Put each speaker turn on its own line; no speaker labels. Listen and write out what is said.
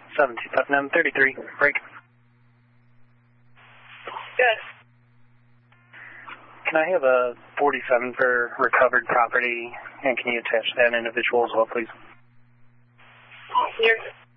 727M33, break.
Good.
Can I have a 47 for recovered property, and can you attach that individual as well, please?
You're